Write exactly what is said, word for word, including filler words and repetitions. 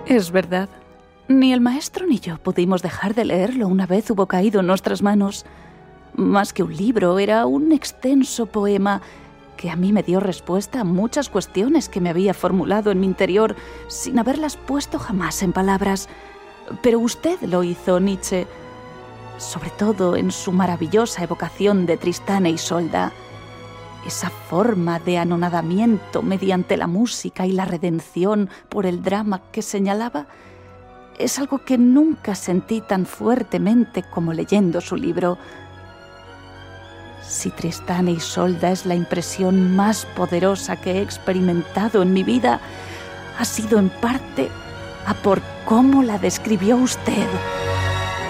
Es verdad. Ni el maestro ni yo pudimos dejar de leerlo una vez hubo caído en nuestras manos. Más que un libro, era un extenso poema que a mí me dio respuesta a muchas cuestiones que me había formulado en mi interior sin haberlas puesto jamás en palabras. Pero usted lo hizo, Nietzsche, sobre todo en su maravillosa evocación de Tristán e Isolda. Esa forma de anonadamiento mediante la música y la redención por el drama que señalaba es algo que nunca sentí tan fuertemente como leyendo su libro. Si Tristán e Isolda es la impresión más poderosa que he experimentado en mi vida, ha sido en parte a por cómo la describió usted.